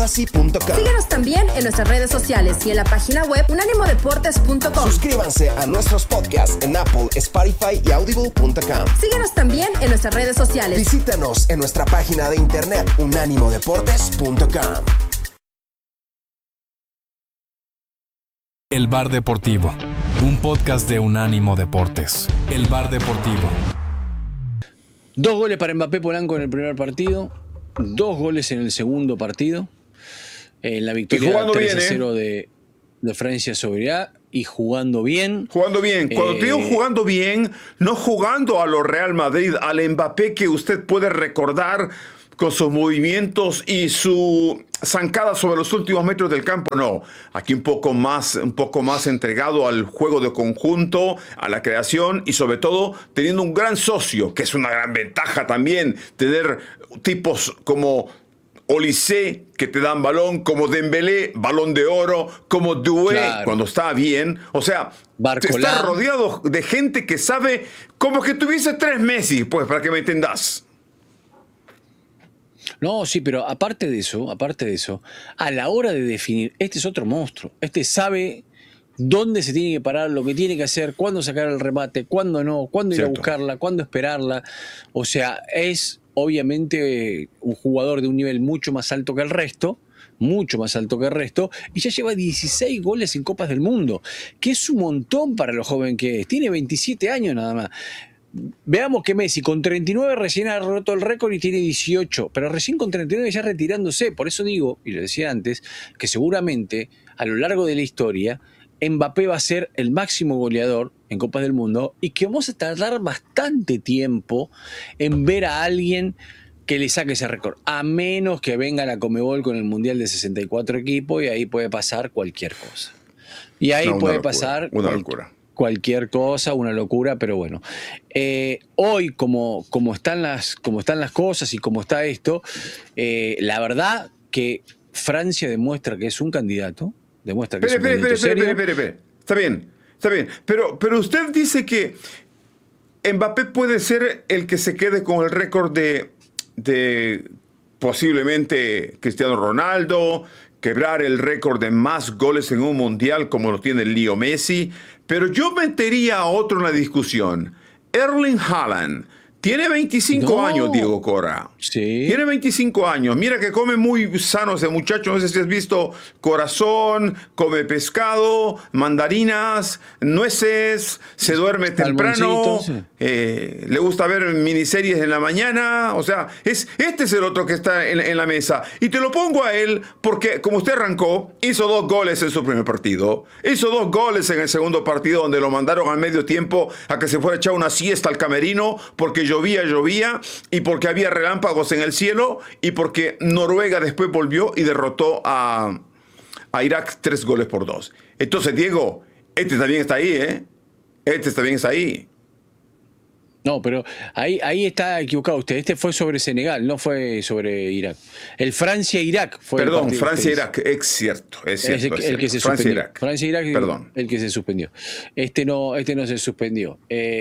fantasy.com. Síguenos también en nuestras redes sociales y en la página web unanimodeportes.com. Suscríbanse a nuestros podcasts en Apple, Spotify y Audible.com. Síguenos también en nuestras redes sociales. Visítanos en nuestra página de internet unanimodeportes.com. El Bar Deportivo, un podcast de Unánimo Deportes. El Bar Deportivo. 2 goles para Mbappé Polanco en el primer partido, 2 goles en el segundo partido, en la victoria 3-0 de Francia sobre Irak, y jugando bien. Jugando bien. Cuando te digo jugando bien, no jugando a lo Real Madrid, al Mbappé que usted puede recordar con sus movimientos y su zancada sobre los últimos metros del campo, no. Aquí un poco más entregado al juego de conjunto, a la creación y sobre todo teniendo un gran socio, que es una gran ventaja también, tener tipos como Olise que te dan balón, como Dembélé, balón de oro, como Doué, claro, cuando está bien. O sea, estás rodeado de gente que sabe, como que tuviese 3 Messi, pues, para que me entendas. No, sí, pero aparte de eso, a la hora de definir, este es otro monstruo. Este sabe dónde se tiene que parar, lo que tiene que hacer, cuándo sacar el remate, cuándo no, cuándo ir a buscarla, cuándo esperarla. O sea, es obviamente un jugador de un nivel mucho más alto que el resto, y ya lleva 16 goles en Copas del Mundo, que es un montón para lo joven que es. Tiene 27 años nada más. Veamos que Messi con 39 recién ha roto el récord y tiene 18, pero recién con 39 ya retirándose. Por eso digo, y lo decía antes, que seguramente a lo largo de la historia Mbappé va a ser el máximo goleador en Copas del Mundo y que vamos a tardar bastante tiempo en ver a alguien que le saque ese récord, a menos que venga la Conmebol con el Mundial de 64 equipos, y ahí puede pasar cualquier cosa. Y ahí puede pasar una locura. Cualquier cosa, una locura, pero bueno. Hoy, como están las cosas y como está esto, la verdad que Francia demuestra que es un candidato. Espere. Está bien. Pero usted dice que Mbappé puede ser el que se quede con el récord de posiblemente Cristiano Ronaldo, quebrar el récord de más goles en un mundial como lo tiene Leo Messi. Pero yo metería a otro en la discusión. Erling Haaland. Tiene 25 años, Diego Cora. Sí. Tiene 25 años. Mira que come muy sano ese muchacho. No sé si has visto corazón, come pescado, mandarinas, nueces, se duerme temprano, le gusta ver miniseries en la mañana. O sea, este es el otro que está en la mesa. Y te lo pongo a él porque, como usted arrancó, hizo 2 goles en su primer partido. Hizo 2 goles en el segundo partido, donde lo mandaron al medio tiempo a que se fuera a echar una siesta al camerino porque llovía y porque había relámpagos en el cielo y porque Noruega después volvió y derrotó a Irak 3-2. Entonces, Diego, este también está ahí, ¿eh? Este también está ahí. No, pero ahí está equivocado usted. Este fue sobre Senegal, no fue sobre Irak. El Francia-Irak fue. Perdón, Francia-Irak, es cierto. El que se suspendió. Francia-Irak, perdón. El que se suspendió. Este no se suspendió.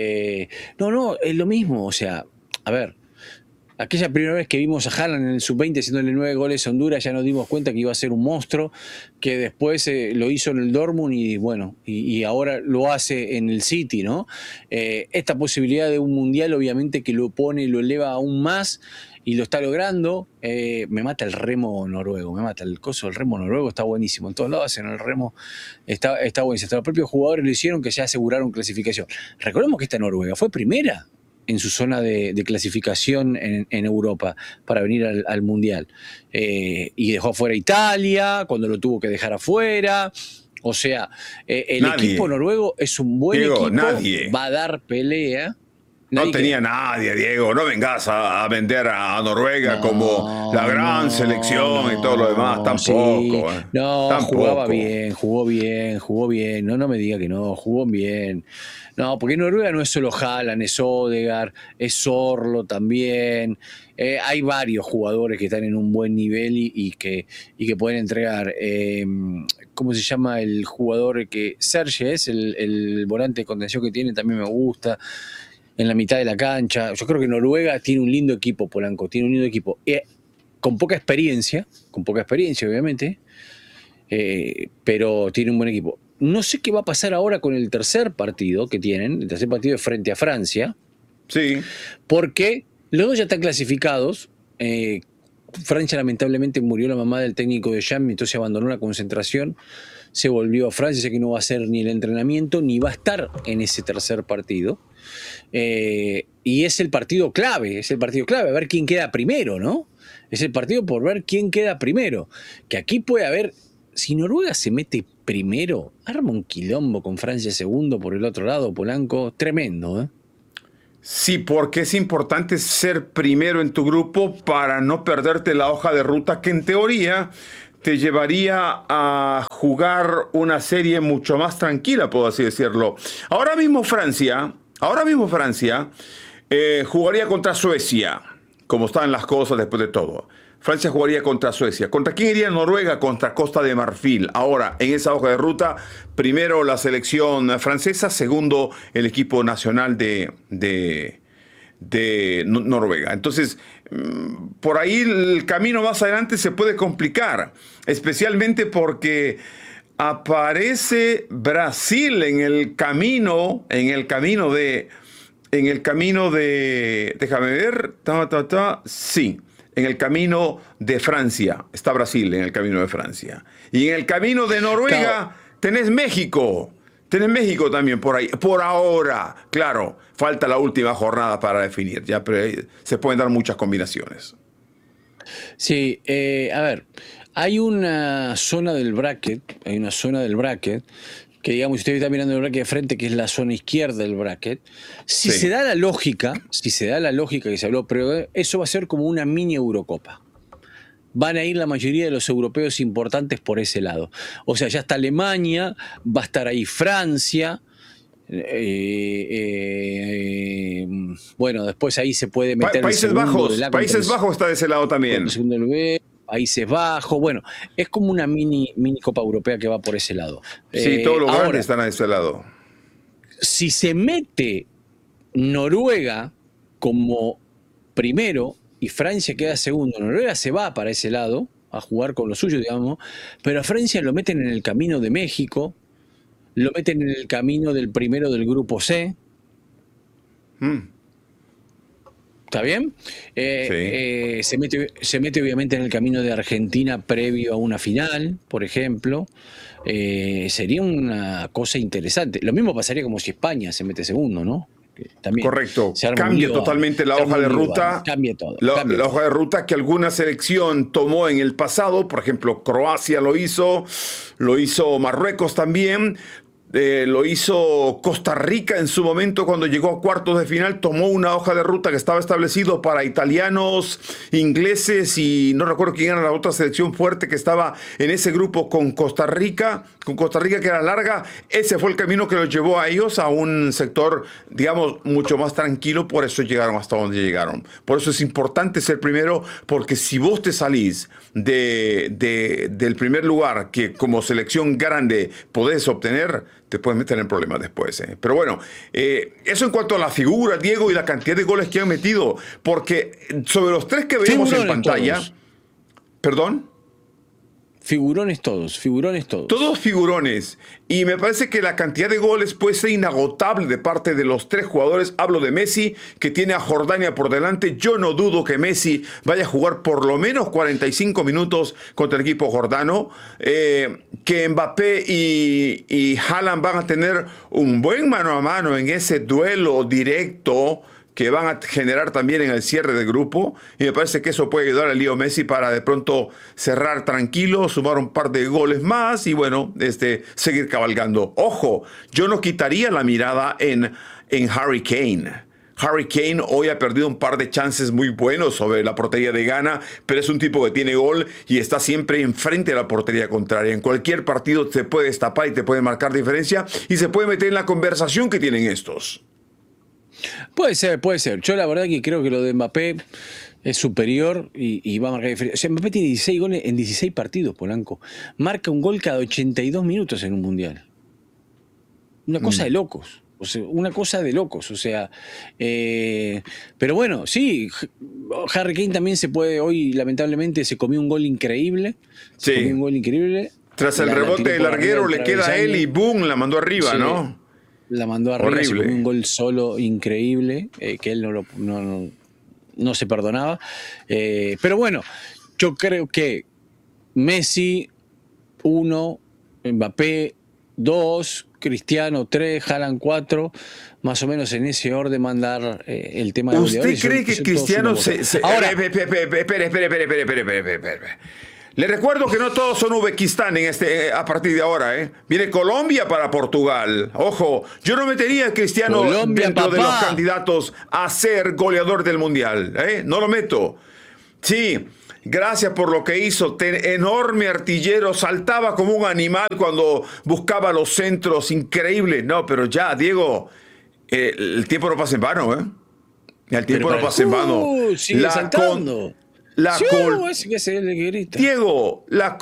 No, es lo mismo. O sea, a ver, aquella primera vez que vimos a Haaland en el sub-20 haciéndole 9 goles a Honduras, ya nos dimos cuenta que iba a ser un monstruo, que después lo hizo en el Dortmund y bueno, y ahora lo hace en el City, ¿no? Esta posibilidad de un mundial obviamente que lo eleva aún más y lo está logrando. Me mata el remo noruego, el coso del remo noruego está buenísimo. En todos lados hacen el remo, está buenísimo. Hasta los propios jugadores lo hicieron, que ya aseguraron clasificación. Recordemos que esta Noruega fue primera en su zona de clasificación en Europa para venir al Mundial. Y dejó afuera Italia, cuando lo tuvo que dejar afuera. O sea, el equipo noruego es un buen equipo, va a dar pelea. No tenía nadie, Diego. No vengas a vender a Noruega como la gran selección y todo lo demás. Tampoco. Sí. Jugaba bien, jugó bien. No me diga que no, jugó bien. No, porque Noruega no es solo Haaland, es Odegaard, es Zorlo también. Hay varios jugadores que están en un buen nivel y que pueden entregar. ¿Cómo se llama el jugador que Serge es? El volante de contención que tiene también me gusta. En la mitad de la cancha. Yo creo que Noruega tiene un lindo equipo, Polanco, tiene un lindo equipo. con poca experiencia obviamente, pero tiene un buen equipo. No sé qué va a pasar ahora con el tercer partido que tienen, el tercer partido es frente a Francia. Sí. Porque los dos ya están clasificados. Francia lamentablemente murió la mamá del técnico de Deschamps, entonces abandonó la concentración, se volvió a Francia, sé que no va a hacer ni el entrenamiento, ni va a estar en ese tercer partido. Y es el partido clave, a ver quién queda primero, ¿no? Es el partido por ver quién queda primero. Que aquí puede haber, si Noruega se mete primero, arma un quilombo con Francia segundo por el otro lado, Polanco, tremendo, ¿eh? Sí, porque es importante ser primero en tu grupo para no perderte la hoja de ruta que en teoría te llevaría a jugar una serie mucho más tranquila, puedo así decirlo. Ahora mismo Francia jugaría contra Suecia, como están las cosas después de todo. Francia jugaría contra Suecia. ¿Contra quién iría Noruega? Contra Costa de Marfil. Ahora, en esa hoja de ruta, primero la selección francesa, segundo el equipo nacional de Noruega. Entonces, por ahí el camino más adelante se puede complicar, especialmente porque aparece Brasil en el camino de, déjame ver, sí. En el camino de Francia, está Brasil en el camino de Francia. Y en el camino de Noruega tenés México. Tenés México también por ahí. Por ahora, claro, falta la última jornada para definir. Ya, pero se pueden dar muchas combinaciones. Sí, a ver, hay una zona del bracket, que digamos, si usted está mirando el bracket de frente, que es la zona izquierda del bracket, si se da la lógica que se habló, pero eso va a ser como una mini Eurocopa. Van a ir la mayoría de los europeos importantes por ese lado. O sea, ya está Alemania, va a estar ahí Francia, bueno, después ahí se puede meter Países Bajos está de ese lado también. Países Bajos, bueno, es como una mini Copa Europea que va por ese lado. Sí, todos los grandes están a ese lado. Si se mete Noruega como primero y Francia queda segundo, Noruega se va para ese lado a jugar con lo suyo, digamos, pero a Francia lo meten en el camino de México, lo meten en el camino del primero del grupo C. ¿Está bien? Sí. Se mete obviamente en el camino de Argentina previo a una final, por ejemplo. Sería una cosa interesante. Lo mismo pasaría como si España se mete segundo, ¿no? También correcto. Cambia totalmente la hoja de ruta. Cambia todo. La hoja de ruta que alguna selección tomó en el pasado, por ejemplo, Croacia lo hizo Marruecos también. Lo hizo Costa Rica en su momento cuando llegó a cuartos de final, tomó una hoja de ruta que estaba establecido para italianos, ingleses y no recuerdo quién era la otra selección fuerte que estaba en ese grupo con Costa Rica que era larga. Ese fue el camino que los llevó a ellos a un sector, digamos, mucho más tranquilo, por eso llegaron hasta donde llegaron. Por eso es importante ser primero, porque si vos te salís del primer lugar que como selección grande podés obtener, te puedes meter en problemas después. Pero bueno, eso en cuanto a la figura, Diego, y la cantidad de goles que han metido, porque sobre los tres que vemos en pantalla... Todos. ¿Perdón? Figurones todos. Todos figurones. Y me parece que la cantidad de goles puede ser inagotable de parte de los tres jugadores. Hablo de Messi, que tiene a Jordania por delante. Yo no dudo que Messi vaya a jugar por lo menos 45 minutos contra el equipo jordano. Que Mbappé y Haaland van a tener un buen mano a mano en ese duelo directo que van a generar también en el cierre del grupo, y me parece que eso puede ayudar a Leo Messi para de pronto cerrar tranquilo, sumar un par de goles más y bueno, seguir cabalgando. Ojo, yo no quitaría la mirada en Harry Kane. Harry Kane hoy ha perdido un par de chances muy buenos sobre la portería de Ghana, pero es un tipo que tiene gol y está siempre enfrente de la portería contraria. En cualquier partido te puede destapar y te puede marcar diferencia y se puede meter en la conversación que tienen estos. Puede ser. Yo la verdad que creo que lo de Mbappé es superior y va a marcar diferencia. O sea, Mbappé tiene 16 goles en 16 partidos, Polanco. Marca un gol cada 82 minutos en un mundial. Una cosa de locos. una cosa de locos, o sea, pero bueno, sí, Harry Kane también hoy lamentablemente se comió un gol increíble, Tras el rebote del larguero le queda a él y boom, la mandó arriba, ¿no? La mandó arriba, se comió un gol solo increíble, que él no se perdonaba, pero bueno, yo creo que Messi 1, Mbappé 2, Cristiano 3, Haaland 4, más o menos en ese orden mandar el tema de goleadores. ¿Usted cree que Cristiano Ahora, espere. Le recuerdo que no todos son Uzbekistán a partir de ahora, Viene Colombia para Portugal. Ojo, yo no metería a Cristiano dentro de los candidatos a ser goleador del Mundial, No lo meto. Sí, gracias por lo que hizo. Enorme artillero, saltaba como un animal cuando buscaba los centros, increíble. No, pero ya, Diego, el tiempo no pasa en vano, El tiempo no pasa en vano. Sigue saltando. Diego, la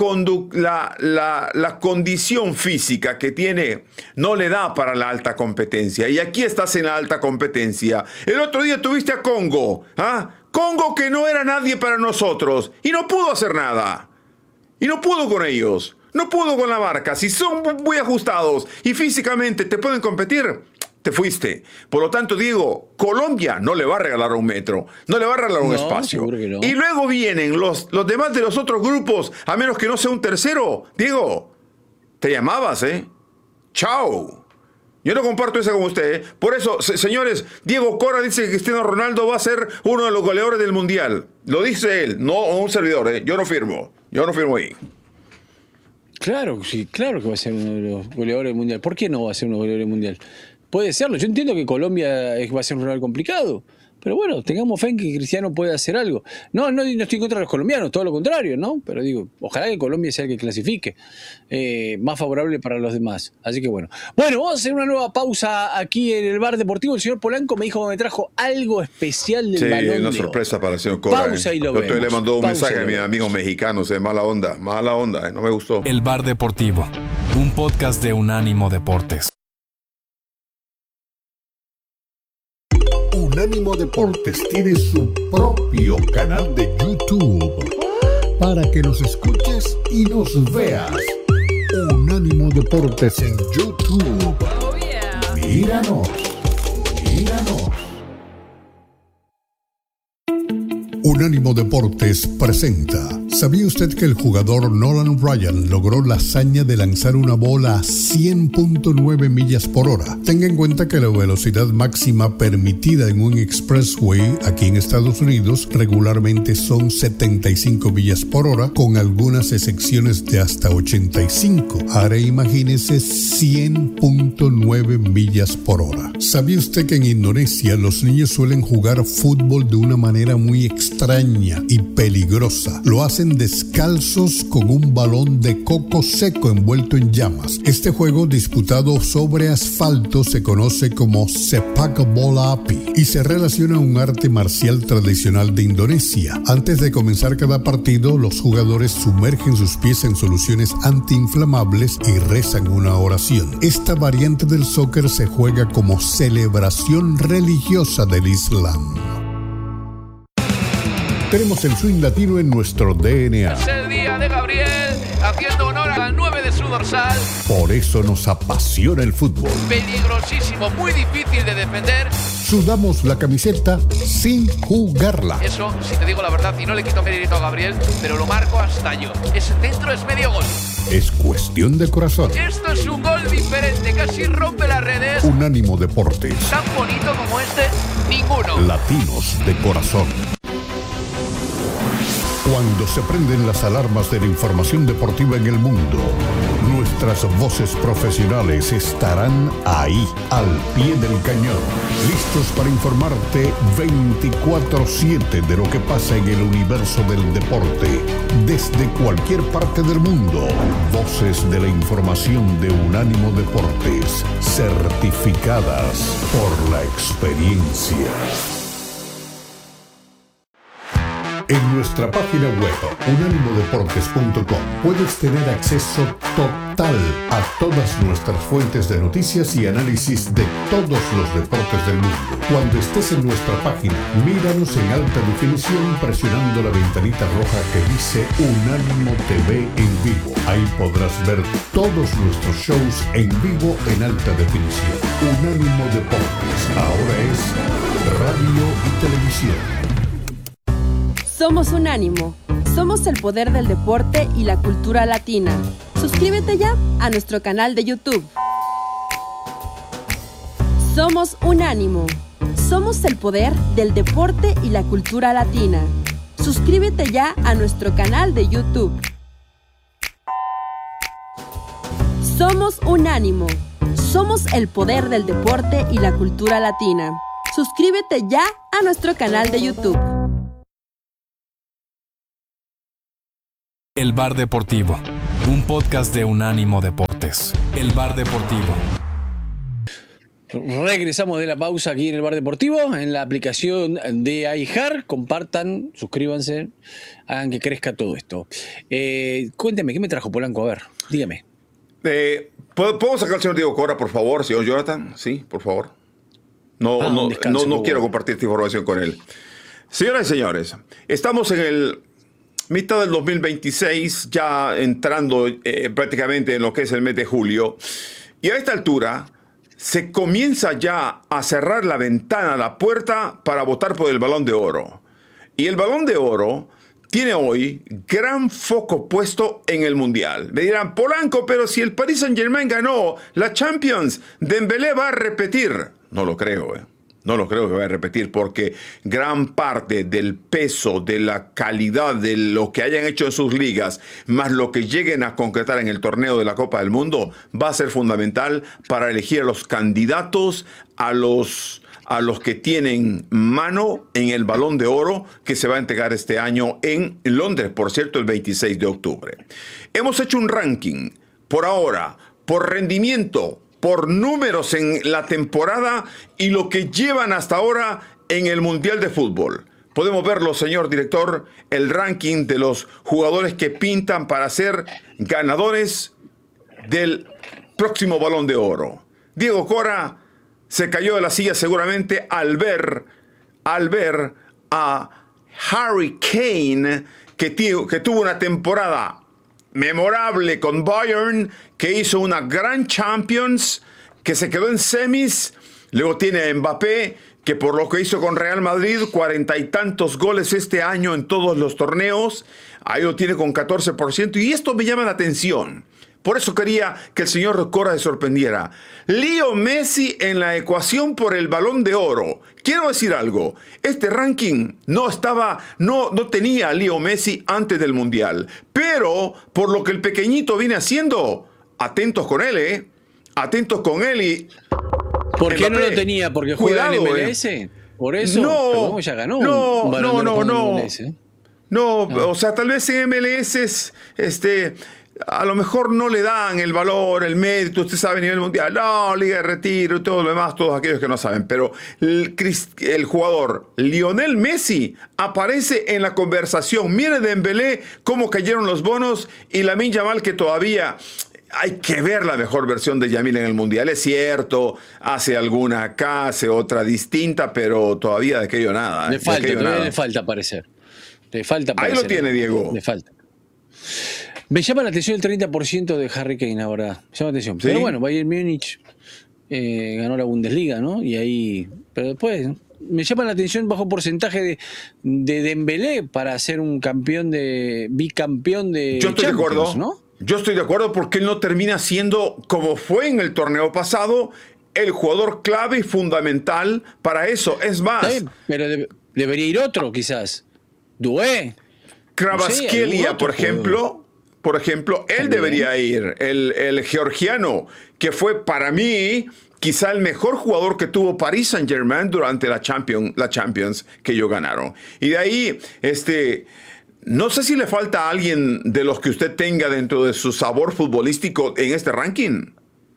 condición física que tiene no le da para la alta competencia. Y aquí estás en la alta competencia. El otro día tuviste a Congo, Congo que no era nadie para nosotros y no pudo hacer nada. Y no pudo con ellos. No pudo con la marca. Si son muy ajustados y físicamente te pueden competir, te fuiste. Por lo tanto, Diego, Colombia no le va a regalar un metro, no le va a regalar un espacio. No. Y luego vienen los demás de los otros grupos, a menos que no sea un tercero. Diego, te llamabas, Chao. Yo no comparto eso con usted, Por eso, señores, Diego Cora dice que Cristiano Ronaldo va a ser uno de los goleadores del Mundial. Lo dice él, no un servidor, Yo no firmo ahí. Claro, sí, claro que va a ser uno de los goleadores del Mundial. ¿Por qué no va a ser uno de los goleadores del Mundial? Puede serlo. Yo entiendo que Colombia va a ser un rival complicado. Pero bueno, tengamos fe en que Cristiano puede hacer algo. No estoy contra los colombianos, todo lo contrario, ¿no? Pero digo, ojalá que Colombia sea el que clasifique. Más favorable para los demás. Así que bueno. Bueno, vamos a hacer una nueva pausa aquí en el Bar Deportivo. El señor Polanco me dijo que me trajo algo especial del Balón de Oro. Una sorpresa para el señor Cora. Pausa y lo vemos. Usted le mandó un mensaje a mis amigos mexicanos, mala onda, no me gustó. El Bar Deportivo, un podcast de Unánimo Deportes. Unánimo Deportes tiene su propio canal de YouTube para que nos escuches y nos veas. Unánimo Deportes en YouTube. Oh, yeah. Míranos. Unánimo Deportes presenta. ¿Sabía usted que el jugador Nolan Ryan logró la hazaña de lanzar una bola a 100.9 millas por hora? Tenga en cuenta que la velocidad máxima permitida en un expressway aquí en Estados Unidos regularmente son 75 millas por hora, con algunas excepciones de hasta 85. Ahora imagínese 100.9 millas por hora. ¿Sabía usted que en Indonesia los niños suelen jugar fútbol de una manera muy extraña y peligrosa? Lo hacen descalzos con un balón de coco seco envuelto en llamas. Este juego disputado sobre asfalto se conoce como sepak bola api y se relaciona a un arte marcial tradicional de Indonesia. Antes de comenzar cada partido, los jugadores sumergen sus pies en soluciones antiinflamables y rezan una oración. Esta variante del soccer se juega como celebración religiosa del Islam. Tenemos el swing latino en nuestro DNA. Es el día de Gabriel, haciendo honor al 9 de su dorsal. Por eso nos apasiona el fútbol. Peligrosísimo, muy difícil de defender. Sudamos la camiseta sin jugarla. Eso, si te digo la verdad, y no le quito mérito a Gabriel, pero lo marco hasta yo. Ese centro es medio gol. Es cuestión de corazón. Esto es un gol diferente, casi rompe las redes. Unánimo Deportes. Tan bonito como este, ninguno. Latinos de corazón. Cuando se prenden las alarmas de la información deportiva en el mundo, nuestras voces profesionales estarán ahí, al pie del cañón, listos para informarte 24/7 de lo que pasa en el universo del deporte, desde cualquier parte del mundo. Voces de la información de Unánimo Deportes, certificadas por la experiencia. En nuestra página web, unánimodeportes.com, puedes tener acceso total a todas nuestras fuentes de noticias y análisis de todos los deportes del mundo. Cuando estés en nuestra página, míranos en alta definición presionando la ventanita roja que dice Unánimo TV en vivo. Ahí podrás ver todos nuestros shows en vivo en alta definición. Unánimo Deportes, ahora es radio y televisión. Somos Unánimo. Somos el poder del deporte y la cultura latina. Suscríbete ya a nuestro canal de YouTube. Somos Unánimo. Somos el poder del deporte y la cultura latina. Suscríbete ya a nuestro canal de YouTube. Somos Unánimo. Somos el poder del deporte y la cultura latina. Suscríbete ya a nuestro canal de YouTube. El Bar Deportivo, un podcast de Unánimo Deportes. El Bar Deportivo. Regresamos de la pausa aquí en el Bar Deportivo, en la aplicación de iHeart. Compartan, suscríbanse, hagan que crezca todo esto. Cuénteme, ¿qué me trajo Polanco? A ver, dígame. ¿Puedo sacar al señor Diego Cora, por favor, señor Jonathan? Sí, por favor. No quiero compartir esta información con él. Señoras y señores, estamos en el mitad del 2026, ya entrando prácticamente en lo que es el mes de julio. Y a esta altura se comienza ya a cerrar la ventana, la puerta para votar por el Balón de Oro. Y el Balón de Oro tiene hoy gran foco puesto en el Mundial. Me dirán, Polanco, pero si el Paris Saint-Germain ganó la Champions, Dembélé va a repetir. No lo creo, No lo creo que vaya a repetir, porque gran parte del peso, de la calidad de lo que hayan hecho en sus ligas, más lo que lleguen a concretar en el torneo de la Copa del Mundo, va a ser fundamental para elegir a los candidatos, a los que tienen mano en el Balón de Oro que se va a entregar este año en Londres, por cierto, el 26 de octubre. Hemos hecho un ranking, por ahora, por rendimiento, por números en la temporada y lo que llevan hasta ahora en el Mundial de Fútbol. Podemos verlo, señor director, el ranking de los jugadores que pintan para ser ganadores del próximo Balón de Oro. Diego Cora se cayó de la silla seguramente al ver a Harry Kane, que tuvo una temporada memorable con Bayern, que hizo una gran Champions, que se quedó en semis. Luego tiene a Mbappé, que por lo que hizo con Real Madrid, 40 y tantos goles este año en todos los torneos. Ahí lo tiene con 14%. Y esto me llama la atención. Por eso quería que el señor Cora se sorprendiera. Leo Messi en la ecuación por el Balón de Oro. Quiero decir algo. Este ranking no tenía a Leo Messi antes del Mundial. Pero por lo que el pequeñito viene haciendo, atentos con él, Atentos con él y... ¿Por qué no lo tenía? ¿Porque juega en MLS? ¿Por eso? No, ya ganó. No, o sea, tal vez en MLS a lo mejor no le dan el valor, el mérito, usted sabe, a nivel mundial. No, Liga de Retiro y todo lo demás, todos aquellos que no saben. Pero el jugador Lionel Messi aparece en la conversación. Mire Dembélé cómo cayeron los bonos y Lamine Yamal, que todavía... Hay que ver la mejor versión de Yamil en el Mundial. Es cierto, hace alguna acá, hace otra distinta, pero todavía de aquello nada. Le falta aparecer. Ahí lo tiene, Diego. Le falta. Me llama la atención el 30% de Harry Kane ahora. Me llama la atención. ¿Sí? Pero bueno, Bayern Múnich ganó la Bundesliga, ¿no? Y ahí... Pero después... Me llama la atención bajo porcentaje de Dembélé para ser un bicampeón de Yo estoy Champions, de acuerdo, ¿no? Yo estoy de acuerdo porque él no termina siendo, como fue en el torneo pasado, el jugador clave y fundamental para eso. Es más... Bien, pero debería ir otro, quizás. Doué. Kvaratskhelia, por ejemplo, él debería ir. El georgiano, que fue para mí quizá el mejor jugador que tuvo Paris Saint-Germain durante la Champions que ellos ganaron. Y de ahí, no sé si le falta a alguien de los que usted tenga dentro de su sabor futbolístico en este ranking.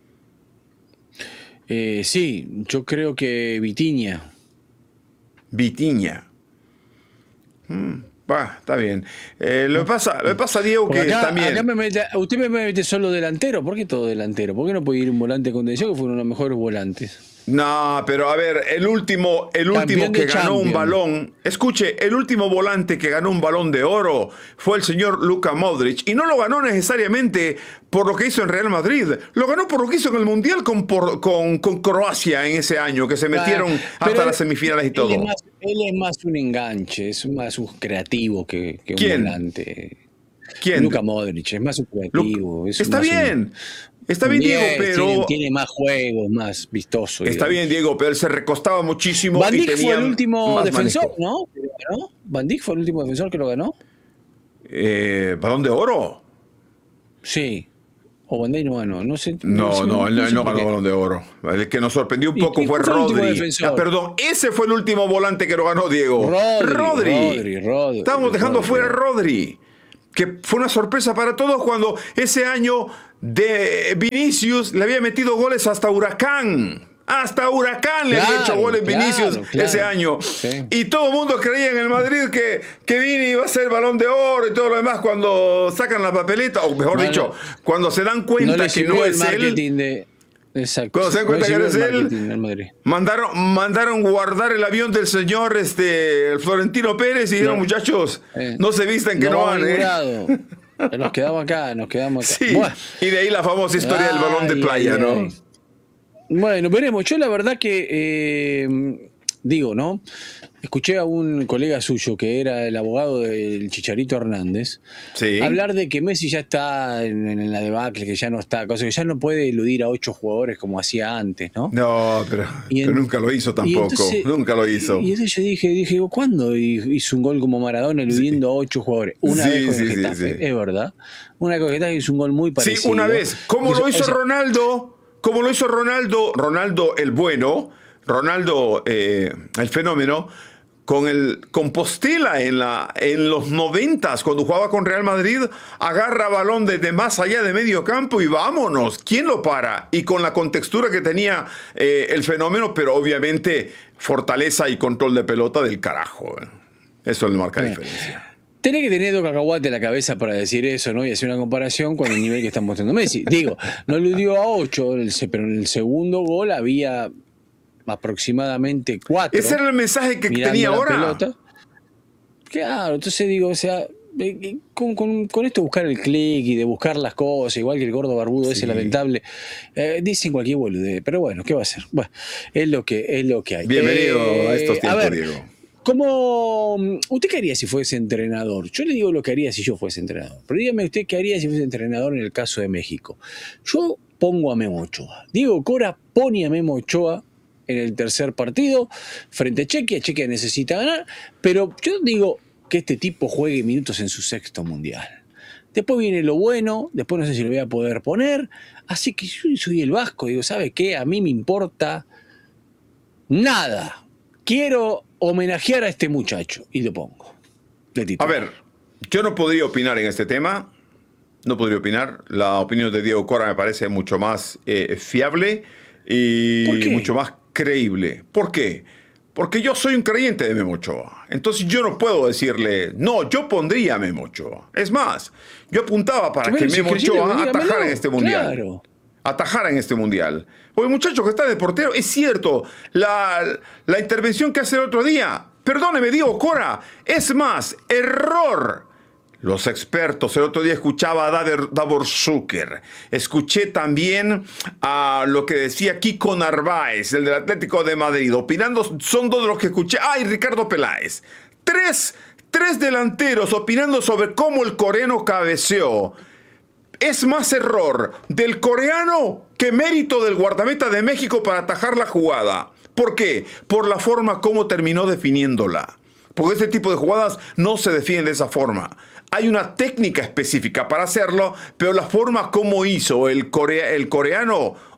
Sí, yo creo que Vitinha. Está bien. Lo que pasa, Diego, que acá, también... Usted me mete solo delantero. ¿Por qué todo delantero? ¿Por qué no puede ir un volante de contención que fue uno de los mejores volantes? No, pero a ver, el último que ganó un balón, escuche, el último volante que ganó un balón de oro fue el señor Luka Modric, y no lo ganó necesariamente por lo que hizo en Real Madrid, lo ganó por lo que hizo en el Mundial con Croacia en ese año, que se metieron hasta las semifinales y todo. Él es más un enganche, es más un creativo que un volante. ¿Quién? Luka Modric, es más un creativo. Está bien, Diego, pero... Tiene más juegos, más vistoso. Está bien, Diego, pero él se recostaba muchísimo. Van Dijk y tenía fue el último defensor, manejo. ¿no? Van Dijk fue el último defensor que lo ganó. ¿Balón de oro? Sí. O Van Dijk no ganó. No sé. Él no ganó Balón de Oro. El que nos sorprendió un poco fue Rodri. Perdón, ese fue el último volante que lo ganó, Diego. Rodri. Estábamos dejando fuera a Rodri, que fue una sorpresa para todos cuando ese año de Vinicius le había metido goles hasta Huracán. Hasta Huracán le había hecho goles Vinicius ese año. Sí. Y todo el mundo creía en el Madrid que Vini iba a ser Balón de Oro y todo lo demás cuando sacan la papeleta, o mejor dicho, cuando se dan cuenta que no es él. Exacto. Cuando se dan cuenta que no es él, mandaron guardar el avión del señor el Florentino Pérez y dijeron, muchachos, no se vistan que no van. Nos quedamos acá. Sí. Y de ahí la famosa historia del balón de playa, ¿no? Bueno, veremos. Yo la verdad que ¿no? Escuché a un colega suyo que era el abogado del Chicharito Hernández hablar de que Messi ya está en la debacle, que ya no está, cosa que ya no puede eludir a 8 jugadores como hacía antes, ¿no? No, pero nunca lo hizo tampoco. Entonces, nunca lo hizo. Y entonces yo dije, ¿cuándo hizo un gol como Maradona eludiendo a 8 jugadores? Una vez con el Getafe, es verdad. Una vez con el Getafe hizo un gol muy parecido. Sí, una vez. ¿Cómo lo hizo Ronaldo? Como lo hizo Ronaldo el bueno, Ronaldo el fenómeno, con Postela en los 90s, cuando jugaba con Real Madrid, agarra balón desde más allá de medio campo y vámonos, ¿quién lo para? Y con la contextura que tenía el fenómeno, pero obviamente fortaleza y control de pelota del carajo. Eso le marca la diferencia. Tenés que tener 2 cacahuates en la cabeza para decir eso, ¿no? Y hacer una comparación con el nivel que está mostrando Messi. Digo, no lo dio a 8, pero en el segundo gol había aproximadamente 4. ¿Ese era el mensaje que tenía ahora? Pelota. Claro, entonces digo, o sea, con esto de buscar el clic y de buscar las cosas, igual que el gordo barbudo ese lamentable, dicen cualquier boludez, pero bueno, ¿qué va a hacer? Bueno, es lo que hay. Bienvenido a estos tiempos, Diego. ¿Usted qué haría si fuese entrenador? Yo le digo lo que haría si yo fuese entrenador. Pero dígame usted qué haría si fuese entrenador en el caso de México. Yo pongo a Memo Ochoa. Diego Cora pone a Memo Ochoa en el tercer partido frente a Chequia. Chequia necesita ganar, pero yo digo que este tipo juegue minutos en su 6º mundial. Después viene lo bueno, después no sé si lo voy a poder poner. Así que yo soy el vasco. Digo, ¿sabe qué? A mí me importa nada. Quiero homenajear a este muchacho y lo pongo de titular. A ver, yo no podría opinar en este tema. No podría opinar. La opinión de Diego Cora me parece mucho más fiable y mucho más creíble. ¿Por qué? Porque yo soy un creyente de Memo Ochoa. Entonces yo no puedo decirle, no, yo pondría a Memo Ochoa. Es más, yo apuntaba para que Memo Ochoa atajara en este mundial. Claro. Atajara en este mundial. Porque el muchacho que está de portero, es cierto, la intervención que hace el otro día, perdóneme, Diego Cora, es más, error. Los expertos, el otro día escuchaba a Davor Zucker, escuché también a lo que decía Kiko Narváez, el del Atlético de Madrid, opinando, son 2 de los que escuché, y Ricardo Peláez. Tres delanteros opinando sobre cómo el coreano cabeceó. Es más error del coreano que mérito del guardameta de México para atajar la jugada. ¿Por qué? Por la forma como terminó definiéndola. Porque este tipo de jugadas no se definen de esa forma. Hay una técnica específica para hacerlo, pero la forma como hizo el coreano,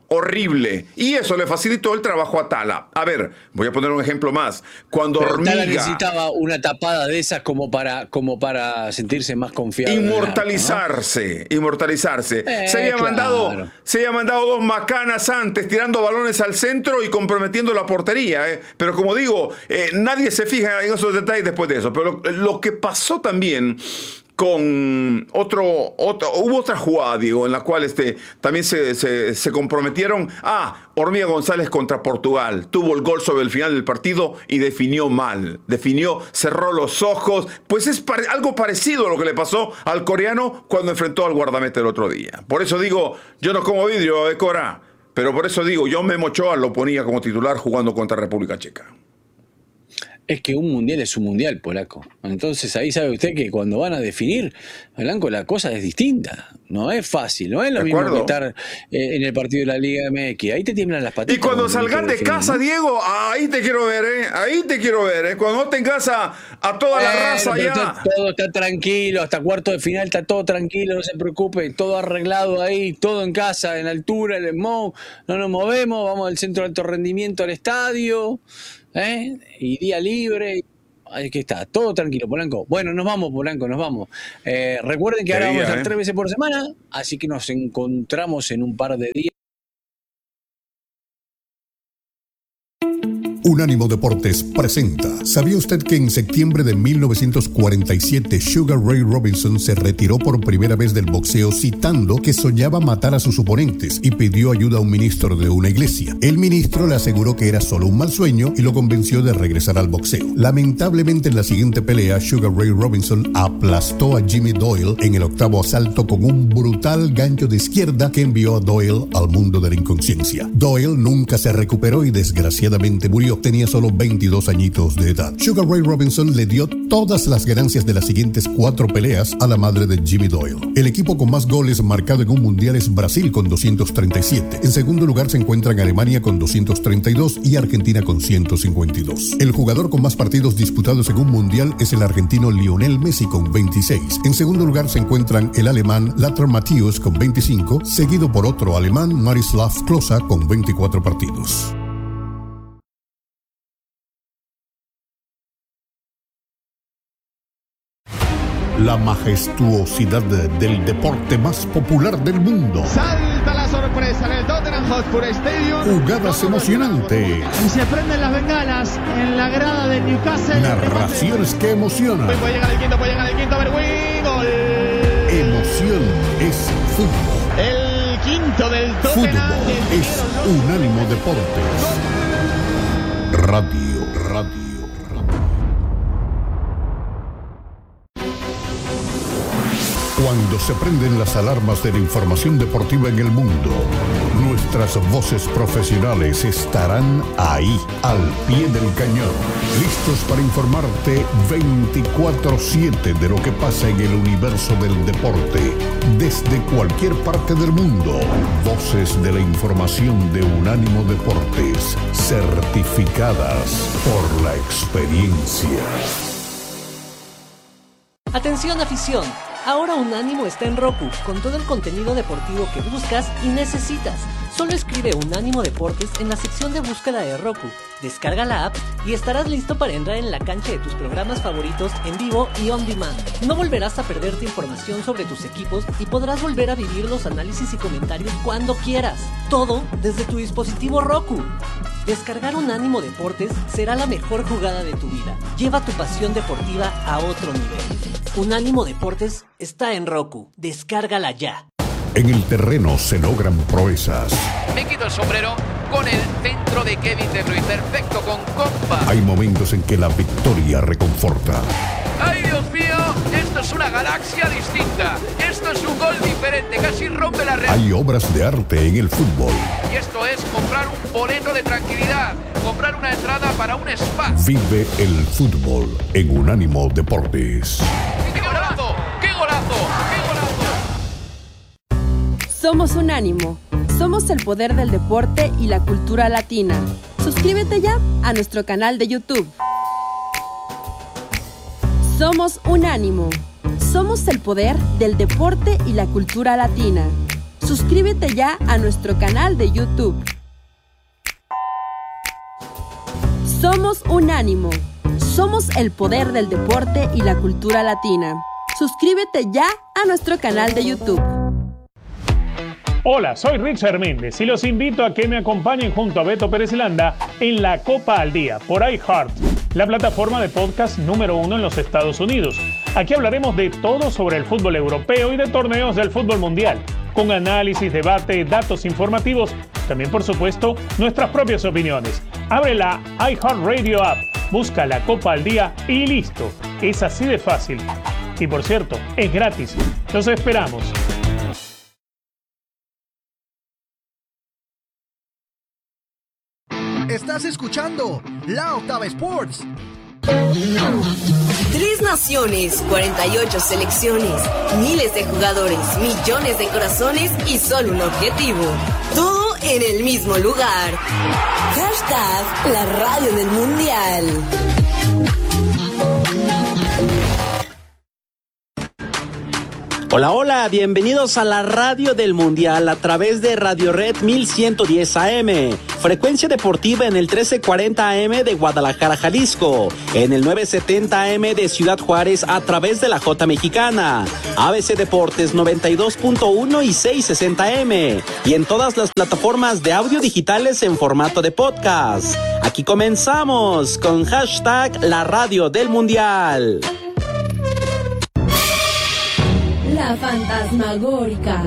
horrible. Y eso le facilitó el trabajo a Tala. A ver, voy a poner un ejemplo más. Cuando Pero Hormiga... Tala necesitaba una tapada de esas como para sentirse más confiado. Inmortalizarse. Se había mandado 2 macanas antes, tirando balones al centro y comprometiendo la portería. Pero como digo, nadie se fija en esos detalles después de eso. Pero lo que pasó también con hubo otra jugada, Diego, en la cual también se comprometieron. Hormiga González contra Portugal. Tuvo el gol sobre el final del partido y definió mal. Cerró los ojos. Pues es algo parecido a lo que le pasó al coreano cuando enfrentó al guardameta el otro día. Por eso digo, yo no como vidrio, Cora, pero por eso digo, yo Memo Ochoa lo ponía como titular jugando contra República Checa. Es que un mundial es un mundial, polaco. Entonces ahí sabe usted que cuando van a definir, Blanco, la cosa es distinta. No es fácil, no es lo mismo que estar en el partido de la Liga MX. Ahí te tiemblan las patitas. Y cuando salgan de casa, Diego, ahí te quiero ver, Ahí te quiero ver, Cuando no tengas a toda la raza allá. Todo está tranquilo, hasta cuarto de final está todo tranquilo, no se preocupe, todo arreglado ahí, todo en casa, en altura, en el MOU. No nos movemos, vamos del centro de alto rendimiento al estadio. Y día libre, ahí que está, todo tranquilo, Polanco. Bueno, nos vamos, Polanco, nos vamos. Recuerden que ahora vamos a estar 3 veces por semana, así que nos encontramos en un par de días. Unánimo Deportes presenta. ¿Sabía usted que en septiembre de 1947 Sugar Ray Robinson se retiró por primera vez del boxeo citando que soñaba matar a sus oponentes y pidió ayuda a un ministro de una iglesia? El ministro le aseguró que era solo un mal sueño y lo convenció de regresar al boxeo. Lamentablemente, en la siguiente pelea, Sugar Ray Robinson aplastó a Jimmy Doyle en el 8º asalto con un brutal gancho de izquierda que envió a Doyle al mundo de la inconsciencia. Doyle nunca se recuperó y desgraciadamente murió. Tenía solo 22 añitos de edad. Sugar Ray Robinson le dio todas las ganancias de las siguientes 4 peleas a la madre de Jimmy Doyle. El equipo con más goles marcado en un mundial es Brasil con 237. En segundo lugar se encuentran Alemania con 232 y Argentina con 152. El jugador con más partidos disputados en un mundial es el argentino Lionel Messi con 26. En segundo lugar se encuentran el alemán Lothar Matthäus con 25, seguido por otro alemán, Miroslav Klose, con 24 partidos. La majestuosidad del deporte más popular del mundo. Salta la sorpresa en el Tottenham Hotspur Stadium. Jugadas emocionantes. Y se prenden las bengalas en la grada de Newcastle. Narraciones que emocionan. Puede llegar el quinto, a ver, gol. Emoción es fútbol. El quinto del Tottenham. Fútbol es Unánimo Deportes. Radio. Cuando se prenden las alarmas de la información deportiva en el mundo, nuestras voces profesionales estarán ahí, al pie del cañón, listos para informarte 24/7 de lo que pasa en el universo del deporte, desde cualquier parte del mundo. Voces de la información de Unánimo Deportes, certificadas por la experiencia. Atención, afición. Ahora Unánimo está en Roku, con todo el contenido deportivo que buscas y necesitas. Solo escribe Unánimo Deportes en la sección de búsqueda de Roku. Descarga la app y estarás listo para entrar en la cancha de tus programas favoritos en vivo y on demand. No volverás a perderte información sobre tus equipos y podrás volver a vivir los análisis y comentarios cuando quieras. Todo desde tu dispositivo Roku. Descargar Unánimo Deportes será la mejor jugada de tu vida. Lleva tu pasión deportiva a otro nivel. Unánimo Deportes está en Roku. Descárgala ya. En el terreno se logran proezas. Me quito el sombrero con el centro de Kevin De Bruyne. Perfecto, con compa. Hay momentos en que la victoria reconforta. ¡Ay, Dios mío! Esto es una galaxia distinta. Esto es un gol diferente. Casi rompe la red. Hay obras de arte en el fútbol. Y esto es comprar un boleto de tranquilidad. Comprar una entrada para un spa. Vive el fútbol en Unánimo Deportes. ¡Qué golazo! ¡Qué golazo! ¡Qué golazo! Somos Unánimo. Somos el poder del deporte y la cultura latina. Suscríbete ya a nuestro canal de YouTube. Somos Unánimo. Somos el poder del deporte y la cultura latina. Suscríbete ya a nuestro canal de YouTube. Somos Unánimo. Somos el poder del deporte y la cultura latina. Suscríbete ya a nuestro canal de YouTube. Hola, soy Richard Méndez y los invito a que me acompañen junto a Beto Pérez Landa en La Copa al Día por iHeart, la plataforma de podcast número 1 en los Estados Unidos. Aquí hablaremos de todo sobre el fútbol europeo y de torneos del fútbol mundial, con análisis, debate, datos informativos, también por supuesto nuestras propias opiniones. Abre la iHeartRadio app, busca La Copa al Día y listo. Es así de fácil. Y por cierto, es gratis. Los esperamos. Estás escuchando La Octava Sports. 3 naciones, 48 selecciones, miles de jugadores, millones de corazones y solo un objetivo. Todo en el mismo lugar. Hashtag la radio del mundial. Hola, hola, bienvenidos a la radio del mundial a través de Radio Red 1110 AM, frecuencia deportiva en el 1340 AM de Guadalajara, Jalisco, en el 970 AM de Ciudad Juárez a través de la J Mexicana, ABC Deportes 92.1 y 660 AM, y en todas las plataformas de audio digitales en formato de podcast. Aquí comenzamos con hashtag la radio del mundial. La fantasmagórica.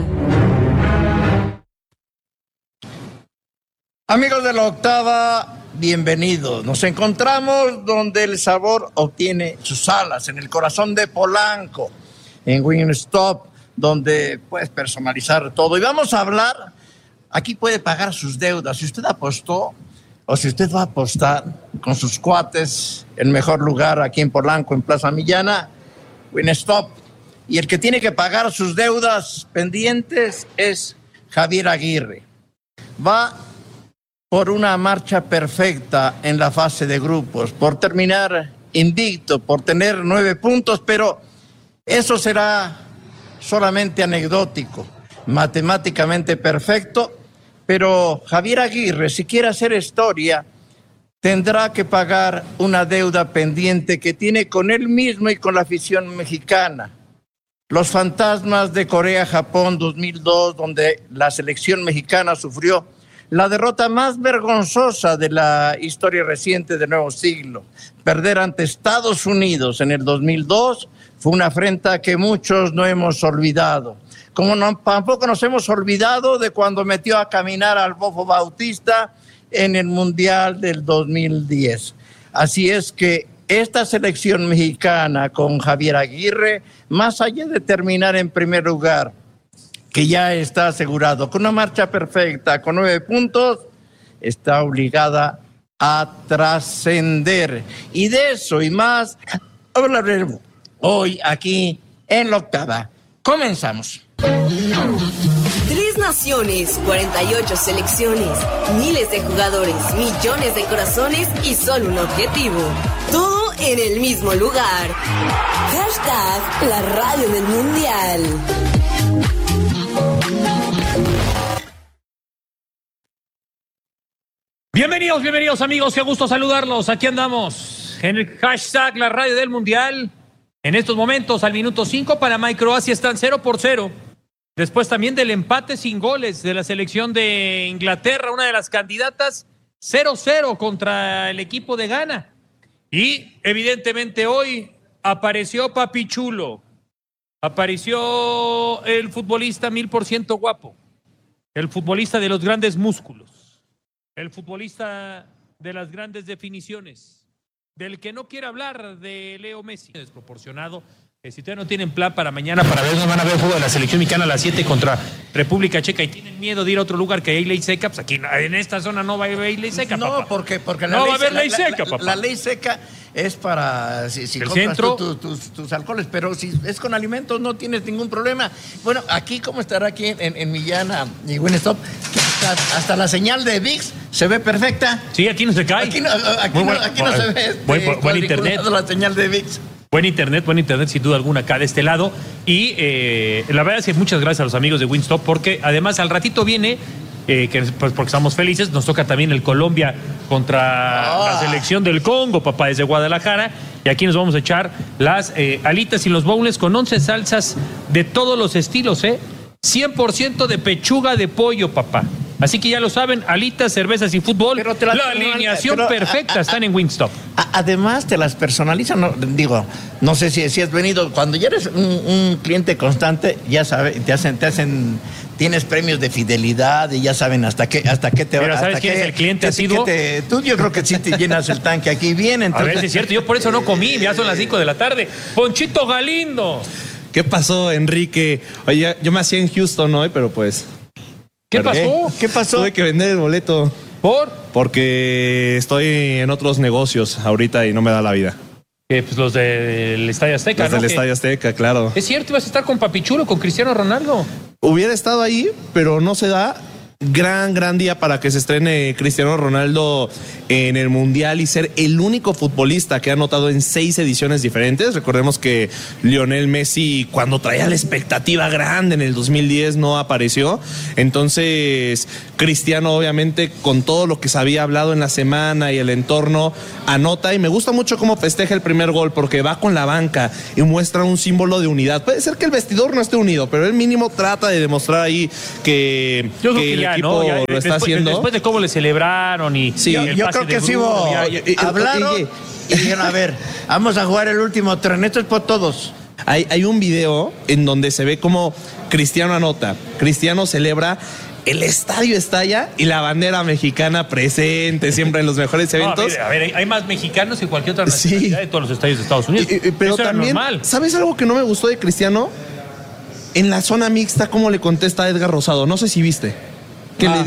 Amigos de la Octava, bienvenidos. Nos encontramos donde el sabor obtiene sus alas, en el corazón de Polanco, en Wingstop, donde puedes personalizar todo. Y vamos a hablar, aquí puede pagar sus deudas. Si usted apostó o si usted va a apostar con sus cuates, el mejor lugar aquí en Polanco, en Plaza Millana, Wingstop. Y el que tiene que pagar sus deudas pendientes es Javier Aguirre. Va por una marcha perfecta en la fase de grupos, por terminar invicto, por tener 9 puntos, pero eso será solamente anecdótico, matemáticamente perfecto. Pero Javier Aguirre, si quiere hacer historia, tendrá que pagar una deuda pendiente que tiene con él mismo y con la afición mexicana. Los fantasmas de Corea-Japón 2002, donde la selección mexicana sufrió la derrota más vergonzosa de la historia reciente del nuevo siglo. Perder ante Estados Unidos en el 2002 fue una afrenta que muchos no hemos olvidado. Tampoco nos hemos olvidado de cuando metió a caminar al Bofo Bautista en el Mundial del 2010. Así es que esta selección mexicana con Javier Aguirre, más allá de terminar en primer lugar, que ya está asegurado, con una marcha perfecta, con 9 puntos, está obligada a trascender. Y de eso y más hablaremos hoy aquí en La Octava. Comenzamos. 3 naciones, 48 selecciones, miles de jugadores, millones de corazones y solo un objetivo. Todo en el mismo lugar. Hashtag la radio del mundial. Bienvenidos amigos, qué gusto saludarlos. Aquí andamos en el hashtag la radio del mundial. En estos momentos, al minuto 5, Panamá y Croacia están 0-0. Después también del empate sin goles de la selección de Inglaterra, una de las candidatas, 0-0 contra el equipo de Ghana. Y evidentemente hoy apareció Papi Chulo, apareció el futbolista 1000% guapo, el futbolista de los grandes músculos, el futbolista de las grandes definiciones, del que no quiere hablar de Leo Messi, desproporcionado. Si ustedes no tienen plan para mañana, para ver, van a ver el juego de la selección mexicana a las 7 contra República Checa y tienen miedo de ir a otro lugar que hay ley seca, pues aquí en esta zona no va a haber ley seca, no, papá. porque no va a haber ley seca, papá. La ley seca es para si el compras centro, tus alcoholes, pero si es con alimentos no tienes ningún problema. Bueno, aquí como estará aquí en Millana y Wingstop, hasta la señal de ViX se ve perfecta. Sí, aquí no se cae. Aquí no se ve buen internet. La señal de ViX. Buen internet sin duda alguna acá de este lado. Y la verdad es que muchas gracias a los amigos de Wingstop, porque además al ratito viene, pues porque estamos felices, nos toca también el Colombia contra la selección del Congo, papá, desde Guadalajara. Y aquí nos vamos a echar las alitas y los bowls con 11 salsas de todos los estilos, 100% de pechuga de pollo, papá. Así que ya lo saben, alitas, cervezas y fútbol. La alineación perfecta están en Wingstop. Además te las personalizan, no sé si has venido, cuando ya eres un cliente constante, ya sabes, te hacen tienes premios de fidelidad y ya saben hasta qué te va. Pero ¿sabes quién es el cliente asiduo? Tú yo creo que sí te llenas el tanque aquí bien. Entonces... A ver, es cierto, yo por eso no comí, ya son las 5 de la tarde. Ponchito Galindo. ¿Qué pasó, Enrique? Oye, yo me hacía en Houston hoy, pero pues... ¿Qué pasó? ¿Qué pasó? Tuve que vender el boleto. ¿Por? Porque estoy en otros negocios ahorita y no me da la vida. Pues los del Estadio Azteca, Los del Estadio Azteca, claro. Es cierto, ibas a estar con Papichulo, con Cristiano Ronaldo. Hubiera estado ahí, pero no se da. Gran día para que se estrene Cristiano Ronaldo en el Mundial y ser el único futbolista que ha anotado en 6 ediciones diferentes. Recordemos que Lionel Messi, cuando traía la expectativa grande en el 2010, no apareció. Entonces, Cristiano, obviamente, con todo lo que se había hablado en la semana y el entorno, anota. Y me gusta mucho cómo festeja el primer gol, porque va con la banca y muestra un símbolo de unidad. Puede ser que el vestidor no esté unido, pero él mínimo trata de demostrar ahí que el equipo lo está haciendo. Después de cómo le celebraron y sí, yo creo que sí hablaron y dijeron, a ver, vamos a jugar el último tren, esto es por todos. Hay un video en donde se ve cómo Cristiano anota, Cristiano celebra, el estadio estalla y la bandera mexicana presente siempre en los mejores eventos. A ver, hay más mexicanos que cualquier otra nacionalidad de todos los estadios de Estados Unidos. Pero eso también, ¿sabes algo que no me gustó de Cristiano? En la zona mixta, cómo le contesta a Edgar Rosado, no sé si viste. Que le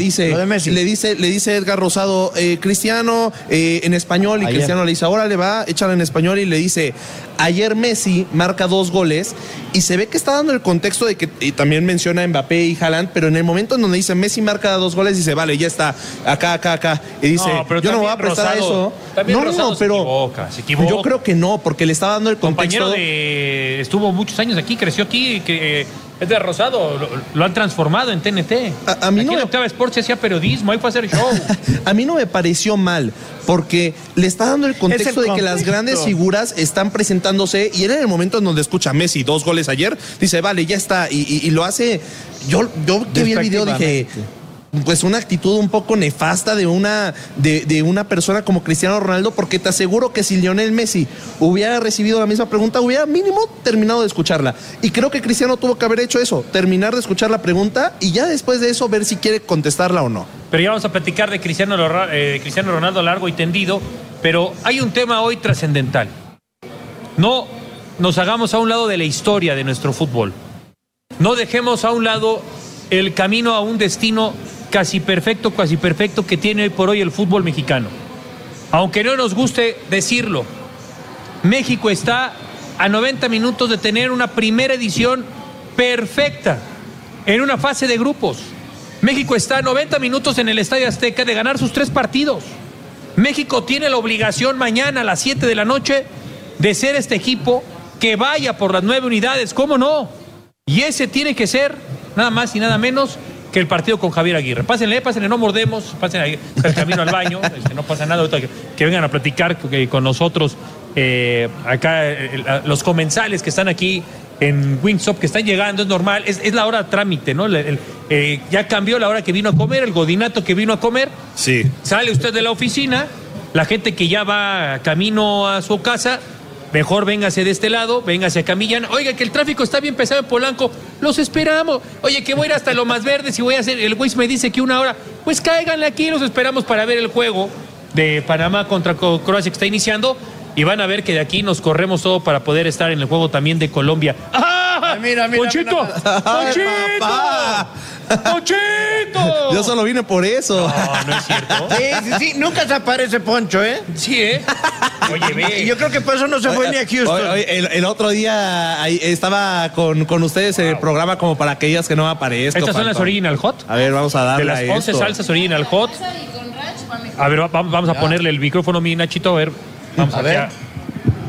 dice Edgar Rosado, Cristiano en español, y ayer Cristiano le dice, ahora le va a echar en español, y le dice, ayer Messi marca 2 goles, y se ve que está dando el contexto de que, y también menciona a Mbappé y Haaland, pero en el momento en donde dice Messi marca 2 goles, dice, vale, ya está, acá, y dice, yo no me voy a prestar a eso. No, pero se equivoca. Yo creo que no, porque le estaba dando el contexto. Estuvo muchos años aquí, creció aquí, que Edgar Rosado lo han transformado en TNT. A mí aquí en Octava Sports se hacía periodismo, ahí fue a hacer show. A mí no me pareció mal, porque le está dando el contexto de que las grandes figuras están presentándose, y él en el momento en donde escucha a Messi 2 goles ayer, dice, vale, ya está, y lo hace. Yo que vi el video dije, pues una actitud un poco nefasta de una persona como Cristiano Ronaldo, porque te aseguro que si Lionel Messi hubiera recibido la misma pregunta, hubiera mínimo terminado de escucharla. Y creo que Cristiano tuvo que haber hecho eso, terminar de escuchar la pregunta y ya después de eso ver si quiere contestarla o no. Pero ya vamos a platicar de Cristiano Ronaldo largo y tendido, pero hay un tema hoy trascendental. No nos hagamos a un lado de la historia de nuestro fútbol. No dejemos a un lado el camino a un destino casi perfecto que tiene hoy por hoy el fútbol mexicano. Aunque no nos guste decirlo, México está a 90 minutos de tener una primera edición perfecta en una fase de grupos. México está a 90 minutos en el Estadio Azteca de ganar sus 3 partidos. México tiene la obligación mañana a las 7 de la noche de ser este equipo que vaya por las 9 unidades, ¿cómo no? Y ese tiene que ser nada más y nada menos que el partido con Javier Aguirre. Pásenle, no mordemos, pásenle el camino al baño, no pasa nada, que vengan a platicar con nosotros acá los comensales que están aquí en Wingstop, que están llegando, es normal, es la hora de trámite, ¿no? Ya cambió la hora que vino a comer, el godinato que vino a comer. Sí. Sale usted de la oficina, la gente que ya va camino a su casa, mejor véngase de este lado, véngase a Camillán. Oiga, que el tráfico está bien pesado en Polanco. Los esperamos. Oye, que voy a ir hasta Lomas Verdes y voy a hacer... El Waze me dice que 1 hora. Pues cáiganle aquí, los esperamos para ver el juego de Panamá contra Croacia que está iniciando. Y van a ver que de aquí nos corremos todo para poder estar en el juego también de Colombia. ¡Ah! Mira, ¡Ponchito! ¡Ponchito! ¡Ponchito! Yo solo vine por eso. No es cierto. Sí, nunca se aparece Poncho, ¿eh? Sí, Oye, ve. Yo creo que por eso no se fue ni a Houston. El otro día ahí estaba con ustedes en el programa como para que digas que no aparezco. Estas son las Original Hot. A ver, vamos a darle de las 11 salsas Original Hot. A ver, vamos a ponerle el micrófono a mi Nachito, a ver. Vamos a ver.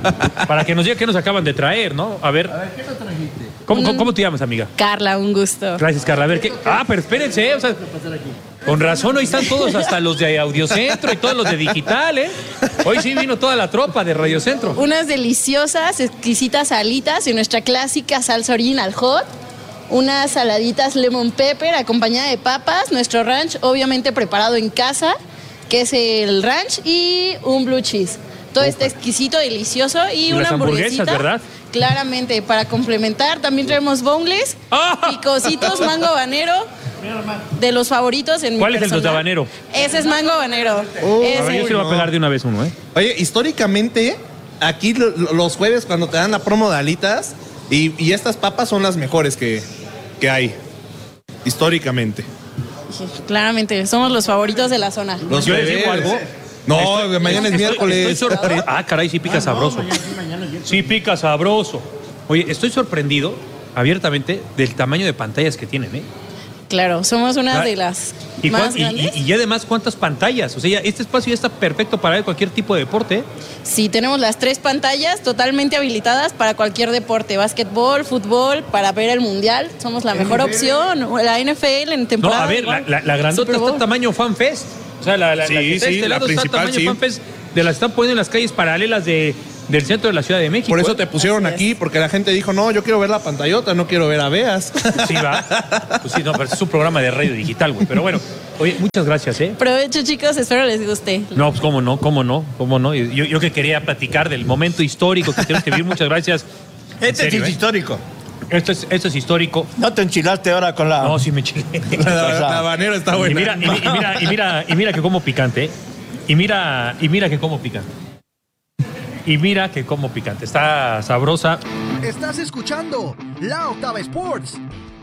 Para que nos diga qué nos acaban de traer, ¿no? A ver, ¿qué nos trajiste? ¿Cómo te llamas, amiga? Carla, un gusto. Gracias, Carla. A ver, ¿qué? Pero espérense, o sea, con razón, hoy están todos, hasta los de Audiocentro y todos los de Digital, ¿eh? Hoy sí vino toda la tropa de Radiocentro. Unas deliciosas, exquisitas alitas y nuestra clásica salsa original hot. Unas saladitas lemon pepper acompañada de papas. Nuestro ranch, obviamente preparado en casa, que es el ranch, y un blue cheese. Todo está exquisito, delicioso. Y una hamburguesita, ¿verdad? Claramente, para complementar, también traemos boneless, picositos, mango habanero, de los favoritos en mi ¿Cuál es el de habanero? Ese es mango habanero. A ver, yo se lo voy a pegar de una vez uno, ¿eh? Oye, históricamente, aquí los jueves cuando te dan la promo de alitas, y estas papas son las mejores que hay, históricamente. Claramente, somos los favoritos de la zona. ¿Yo les digo algo? No, mañana es miércoles. Estoy sorprendido. Caray, sí pica sabroso. Sí pica sabroso. Oye, estoy sorprendido, abiertamente, del tamaño de pantallas que tienen, ¿eh? Claro, somos una de las más grandes. Y además, ¿cuántas pantallas? O sea, este espacio ya está perfecto para ver cualquier tipo de deporte, ¿eh? Sí, tenemos las 3 pantallas totalmente habilitadas para cualquier deporte. Básquetbol, fútbol, para ver el mundial. Somos la mejor opción. La NFL en temporada. No, a ver, la grandota está tamaño FanFest. O sea, la que está de este lado está tamaño FanFest. La están poniendo en las calles paralelas del centro de la Ciudad de México. Por eso te pusieron aquí, porque la gente dijo, no, yo quiero ver la pantallota, no quiero ver a Beas. Sí, va. Pues sí, no, pero es un programa de radio digital, güey. Pero bueno, oye, muchas gracias, ¿eh? Provecho, chicos, espero les guste. No, pues cómo no. Yo que quería platicar del momento histórico que tenemos que vivir, muchas gracias. Este es histórico. Esto es histórico. ¿No te enchilaste ahora con la...? No, sí me enchilé. La habanero está buena. Y mira que como picante, ¿eh? Y mira que como picante. Y mira que como picante. Está sabrosa. Estás escuchando La Octava Sports.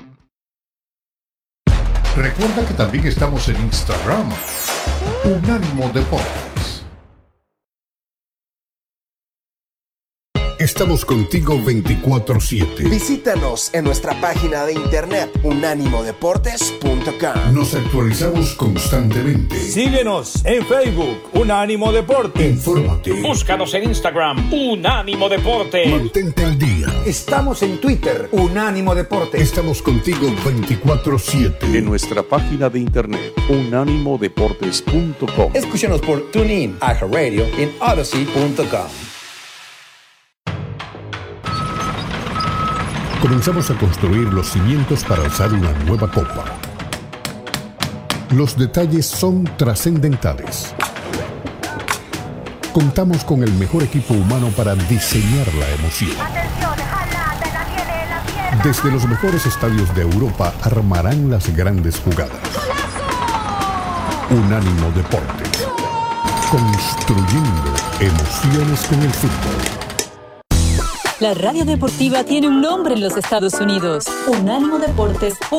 Recuerda que también estamos en Instagram. Unánimo Deportes. Estamos contigo 24/7. Visítanos en nuestra página de internet unánimodeportes.com. Nos actualizamos constantemente. Síguenos en Facebook, Unánimo Deportes. Infórmate. Búscanos en Instagram, Unánimo Deportes. Mantente al día. Estamos en Twitter, Unánimo Deportes. Estamos contigo 24/7. En nuestra página de internet, unánimodeportes.com. Escúchanos por TuneIn, iHeartRadio y en Odyssey.com. Comenzamos a construir los cimientos para alzar una nueva copa. Los detalles son trascendentales. Contamos con el mejor equipo humano para diseñar la emoción. Desde los mejores estadios de Europa armarán las grandes jugadas. Unánimo Deportes. Construyendo emociones con el fútbol. La radio deportiva tiene un nombre en los Estados Unidos. Unánimo Deportes.